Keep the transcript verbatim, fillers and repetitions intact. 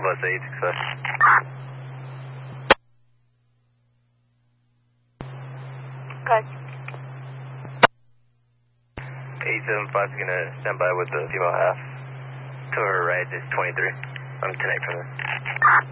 bus eight six five. Okay. eight seven five is going to stand by with the female half. To her right is twenty-three. I'm ten eight from there.